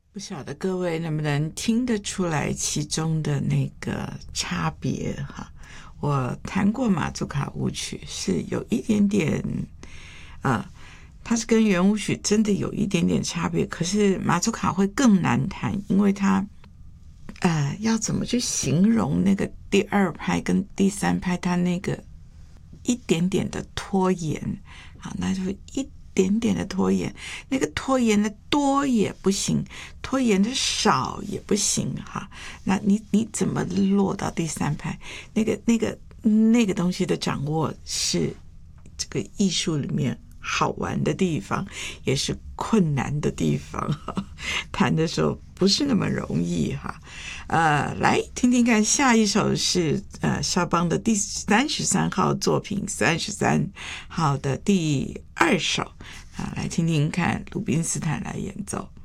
不晓得各位能不能听得出来其中的那个差别哈？我弹过马祖卡舞曲，是有一点点，它是跟圆舞曲真的有一点点差别。可是马祖卡会更难弹，因为它，要怎么去形容那个第二拍跟第三拍，它那个一点点的拖延，好，那就一点点的拖延，那个拖延的多也不行，拖延的少也不行哈。那你怎么落到第三拍？那个东西的掌握是这个艺术里面好玩的地方，也是困难的地方哈。弹的时候不是那么容易哈。来听听看，下一首是肖邦的第33号作品，33号的第2首啊，来听听看鲁宾斯坦来演奏。